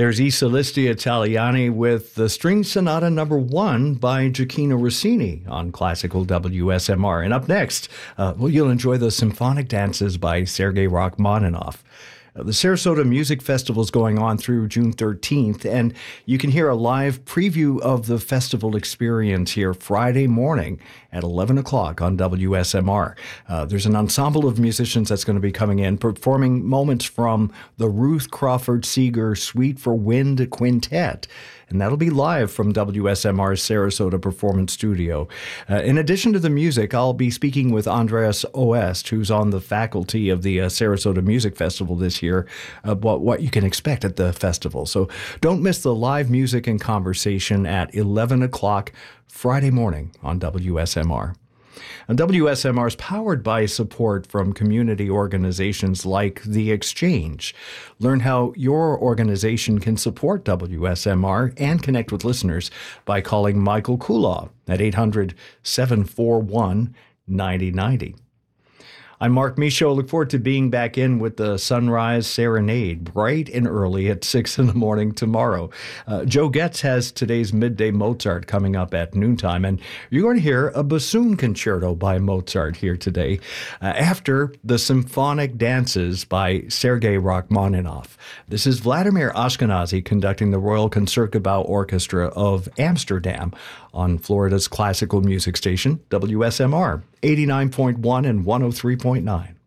There's I Solisti Italiani with the String Sonata No. 1 by Gioachino Rossini on Classical WSMR. And up next, you'll enjoy the Symphonic Dances by Sergei Rachmaninoff. The Sarasota Music Festival is going on through June 13th, and you can hear a live preview of the festival experience here Friday morning at 11 o'clock on WSMR. There's an ensemble of musicians that's going to be coming in, performing moments from the Ruth Crawford Seeger Suite for Wind Quintet. And that'll be live from WSMR's Sarasota Performance Studio. In addition to the music, I'll be speaking with Andreas Oest, who's on the faculty of the Sarasota Music Festival this year, about what you can expect at the festival. So don't miss the live music and conversation at 11 o'clock Friday morning on WSMR. And WSMR is powered by support from community organizations like The Exchange. Learn how your organization can support WSMR and connect with listeners by calling Michael Kulaw at 800-741-9090. I'm Mark Michaud. Look forward to being back in with the Sunrise Serenade bright and early at 6 in the morning tomorrow. Joe Getz has today's Midday Mozart coming up at noontime, and you're going to hear a bassoon concerto by Mozart here today after the Symphonic Dances by Sergei Rachmaninoff. This is Vladimir Ashkenazy conducting the Royal Concertgebouw Orchestra of Amsterdam on Florida's classical music station, WSMR, 89.1 and 103.9.